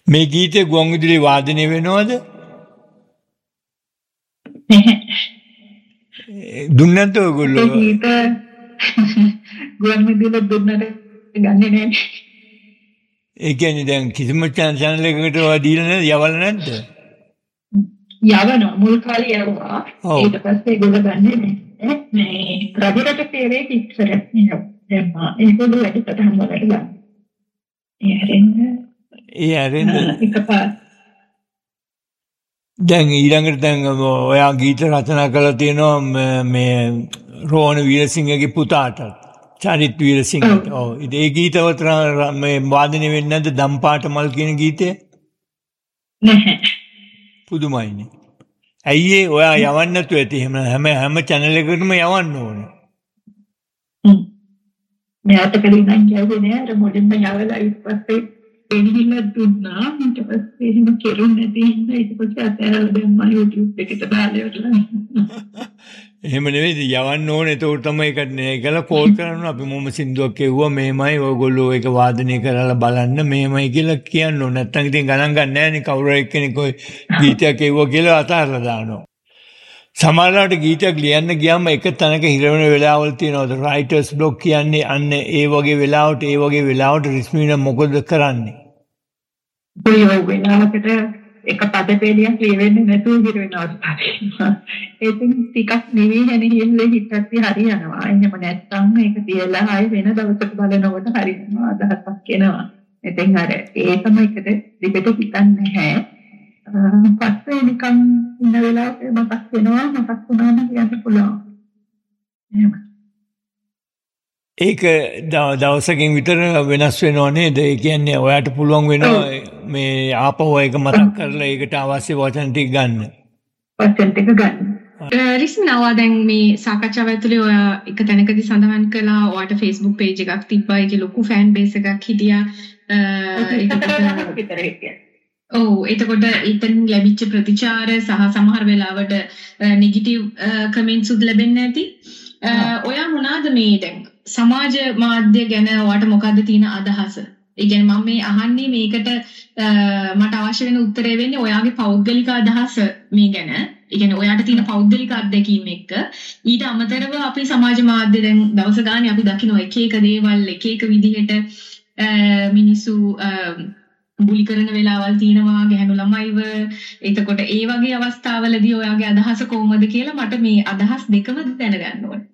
මේ ගීතේ ගුවන් විදුලි වාදනය වෙනවද? දුන්නේ නැද්ද ඔයගොල්ලෝ? ගීත ගුවන් විදුලි දුන්නට ගන්නේ නැහැ. ඒ කියන්නේ දැන් කිසිම channel එකකට ඔය දීලා නැද්ද? යවල නැද්ද? යවනවා මුල් කාලේ යවුවා. ඊට පස්සේ ඒගොල්ලෝ ගන්නේ නැහැ. මේ රබරට තේරේ ඉස්සරහ නේ. දැම්මා. ඒගොල්ලෝ වැඩිපතම වලට ගන්න. ඒ හැරෙන්න එකපාර දැන් ඊළඟට දැන් ඔයා ගීත රචනා කරලා තියෙනවා මේ රෝහණ වීරසිංහගේ පුතාට චරිත් වීරසිංහට. ඔව්. ඒ ගීතවල මේ වාදනය වෙන්නේ නැද්ද දම්පාට මල් කියන ගීතය? නැහැ. පුදුමයිනේ. ඇයි ඒ ඔයා යවන්න නැතුව ඇති? හැම channel එකකටම යවන්න ඕනේ. මෙයාට කලින් නම් කියවේ නෑ අර මොඩින්ම යවලා ඊට පස්සේ එනිහිල්ල දුන්නා. ඊට පස්සේ එහෙම කෙරුන්නේ නැති හින්දා ඊට පස්සේ අතෑරලා දැම්මා YouTube එකට දාලා ඉවරලා. එහෙම නෙවෙයි යවන්න ඕනේ. ඒක තමයි ඒකලා කෝල් කරනවා. අපි මොම සින්දුවක් කියුවා මේමයි ඔයගොල්ලෝ ඒක වාදනය කරලා බලන්න මේමයි කියලා කියන්න ඕනේ. නැත්තම් ඉතින් ගණන් ගන්න නැහැ නේ කවුරු එක්කෙනෙක් ඔය ගීතයක් කියුවා කියලා අතහැරලා දානවා. සමහරවිට ගීතයක් ලියන්න ගියාම එක තැනක හිර වෙන වෙලාවල් තියෙනවා. රයිටර්ස් බ්ලොක් කියන්නේ අන්න ඒ වගේ වෙලාවට රිස්මින මොකද කරන්නේ? ඔය වෙලාවකට එක පද පෙළියක් ලියවෙන්නේ නැතුව හිර වෙනවා. ඒකෙන් ටිකක් නෙවෙයි හැනෙහිල්ලේ හිතත් හරියනවා. එහෙම නැත්නම් ඒක තියලා ආයෙ වෙන දවසක බලනකොට හරියනවා. අදහසක් එනවා. ඉතින් අර ඒකම එකට දෙකට හිතන්නේ නැහැ. පස්සේ නිකන් ඉන්න වෙලාවට මතක් වුණාම කියන්න පුළුවන්. එහෙම. ඒක දවසකින් විතර වෙනස් වෙනව නේද? ඒ කියන්නේ ඔයාට පුළුවන් වෙනවා මේ ආපහු ඒක මතක් කරලා ඒකට අවශ්‍ය වචන ටික ගන්න. රිස්නා දැන් මේ සාකච්ඡාව ඇතුලේ ඔයා එක තැනකදී සඳහන් කළා ඔයාට Facebook page එකක් තිබ්බා. ඒකේ ලොකු fan base එකක් හිටියා. ඔව් එතකොට ඊතන ලැබිච්ච ප්‍රතිචාර සහ සමහර වෙලාවට නෙගටිව් කමෙන්ට්ස් උත් ලැබෙන්නේ නැති. ඔයා මොනවාද මේ දැන් සමාජ මාධ්‍ය ගැන ඔයාට මොකද්ද තියෙන අදහස? ඒ කියන්නේ මම මේ අහන්නේ මේකට මට අවශ්‍ය වෙන උත්තරය වෙන්නේ ඔයාගේ පෞද්ගලික අදහස මේ ගැන. ඒ කියන්නේ ඔයාට තියෙන පෞද්ගලික අත්දැකීම් එක්ක ඊට අමතරව අපි සමාජ මාධ්‍ය දැන් දවස ගානේ අපි දකිනවා එක එක දේවල් එක එක විදිහට මිනිස්සු බුලි කරන වෙලාවල් තියෙනවා ගැහණු ළමයිව. එතකොට ඒ වගේ අවස්ථාවලදී ඔයාගේ අදහස කොහොමද කියලා මට මේ අදහස් දෙකම දැනගන්න ඕනේ.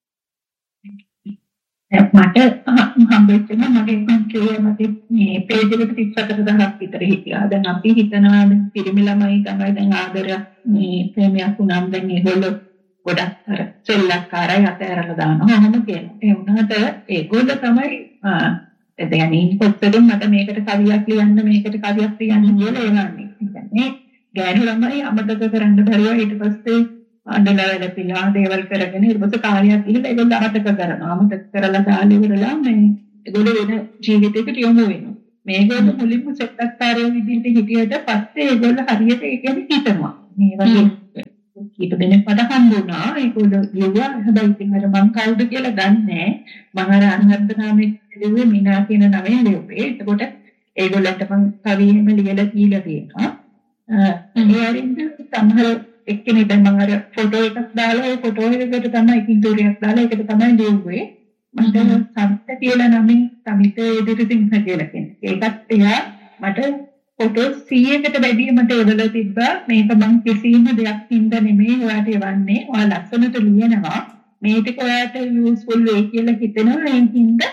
මට හම්බෙච්ච මගේ කම්පියුටර් මේ පේජ් එකට 34000ක් විතර හිටියා. දැන් අපි හිතනවා දැන් පිරිමි ළමයි තමයි දැන් ආදර මේ ප්‍රේමයක් වුණාම දැන් ඒගොල්ලෝ ගොඩක් අර සෙල්ලක්කාරයි අතහැරලා දානවා. ඔහොම කියනවා. ඒ වුණාට ඒගොල්ලෝ තමයි දැන් ඉන්පොත් වලින් මට මේකට කවියක් ලියන්න මේකට කවියක් ලියන්න කියලා එවන්නේ. يعني ගෑනු ළමයි අමතක කරන්න බැරුව ඊට පස්සේ අඬලා පිළා දේවල් කරගෙන ඊට පස්සේ කාර්යයක් ගිහලා ඒගොල්ලෝ අමතක කරනවා. අමතක කරලා දාලා ඉවරලා මේ ඒගොල්ලෝ වෙන ජීවිතයකට යොමු වෙනවා. මේගොල්ලෝ මුලින්ම සෙට්ටක්කාරයෝ විදිහට හිටියට පස්සේ ඒගොල්ලෝ හරියට ඒක ගැන හිතනවා. මේ වගේ කීප දෙනෙක් මට හම්බුණා. ඒගොල්ලෝ යුවා හැබැයි ඉතින් අර මං කවුද කියලා දන්නේ නැහැ. මම අර අනුහර්තනාමේ ලිව්වේ මීනා කියන නමෙන් ලිව්වේ. එතකොට ඒගොල්ලන්ට මං කවි එහෙම ලියලා දීලා තියෙනවා. ඒ අරින්ද සමහර එක්කෙනෙක් දැන් මම අර ෆොටෝ එකක් දාලා ඒ ෆොටෝ එකකට තමයි පින්තූරයක් දාලා ඒකට තමයි ලියුවේ. මට සමිත කියලා නමින් සමිත එදිරිසිංහ කියලා කෙනෙක්. ඒකත් එයා මට ෆොටෝ 100කට වැඩිය මට එවලා තිබ්බා. මේක මං කිසිම දෙයක් හින්දා නෙමෙයි ඔයාලට එවන්නේ. ඔයා ලස්සනට ලියනවා. මේ ටික ඔයාලට යූස්ෆුල් වෙයි කියලා හිතෙනවා. ඒ හින්දා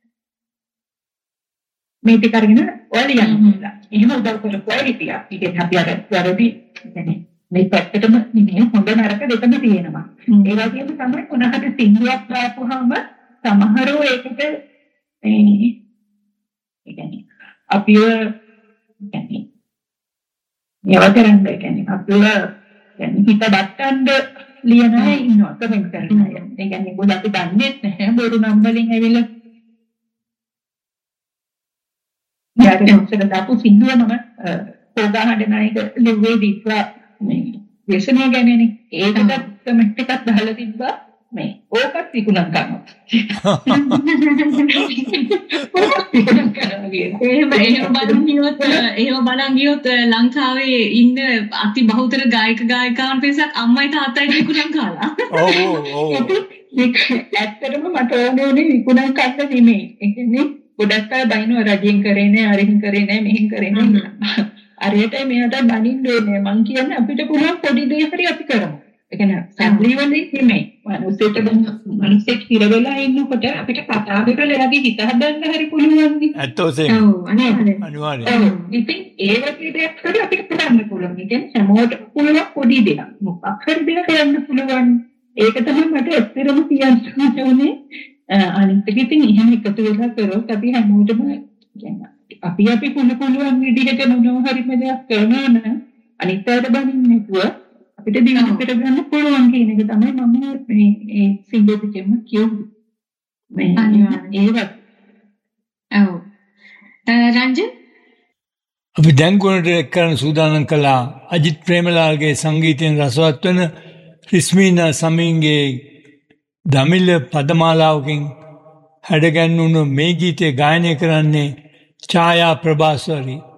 මේ ටික අරගෙන ඔයාලා ලියන්න කියලා. එහෙම උදව් කරපුවා හිටියා. ඉතින් අපි අර වැරදි يعني මේ පැත්තටම නෙමෙයි හොඳ නරක දෙකම තියෙනවා. ඒ වගේම තමයි මොනහට සිංහයක් දාපුවාම සමහරව ඒකට ඒ කියන්නේ අපිව يعني ඒවා කරන්නේ කියන්නේ අපිව يعني හිත බට්ටන්න ලියන අය ඉන්නවා කමෙන්ට් කරන අය. ඒ කියන්නේ මොකද අපි දන්නේ නැහැ බොරු නම් වලින් ඇවිල්ලා යාට දාපු සිංහලම පොගහඬ නායක ලිව්වේ දීපා මේ දේශනය ගැනනේ ඒකට කමෙන්ට් එකක් දාලා තිබ්බා. මේ ඕකත් විකුණන් කරනවා. ඕකත් විකුණන් කරනවා කියන්නේ. එහෙම බලන් ගියොත් ලංකාවේ ඉන්න අති බහුතර ගායක ගායිකාවන් පිරිසක් අම්මයි තාත්තයි විකුණන් කාලා. ඇත්තටම මට ඕනේ විකුණන් කරන්න නෙමෙයි. ඒ කියන්නේ ගොඩක් අය බයිනෝ රජෙන් කරේ නෑ, අරින් කරේ නෑ, මෙහෙන් කරේ නෑ. අරයටයි මෙයාට බනින්න ඕනේ. මං කියන්නේ අපිට පුළුවන් පොඩි දේ හරි අපි කරමු. ඒ කියන්නේ සම්ප්‍රීවලේ නෙමෙයි. මනුස්සයෙක් හිර වෙලා ඉන්නකොට අපිට කතා කරලා එයාගේ හිත හදන්න හරි පුළුවන් නේ. ඇත්තෝසේ. ඔව් අනිවාර්යයෙන්. ඉතින් ඒ වගේ දෙයක් හරි අපිට කරන්න පුළුවන්. ඒ කියන්නේ හැමෝටම පුළුවන් පොඩි දෙයක්. මොකක් හරි දෙයක් කරන්න පුළුවන්. ඒක තමයි මට ඇත්තටම කියන්න ඕනේ. අනිත් එක ඉතින් එහෙම එකතු වෙලා කරොත් අපි හැමෝටම කියන්නේ අපි පුළුවන් විදිහට මොනවා හරි දෙයක් කරනවා නම් අනිත් අයට බනින්න නැතුව අපිට දිනු කරගන්න පුළුවන් කියන එක තමයි මම මේ සිංහලෙන්ම කියුවේ. මේ ඒවත්. ඔව්. රංජන් අපි දැන් ගොනට කරන සූදානම් කළා අජිත් ප්‍රේමලාල්ගේ සංගීතයෙන් රසවත් වන රිස්මීනා සමීන්ගේ දමිළ පදමාලාවකින් හැඩගැන්වුණු මේ ගීතය ගායනය කරන්නේ ඡායා ප්‍රභාස්වරී.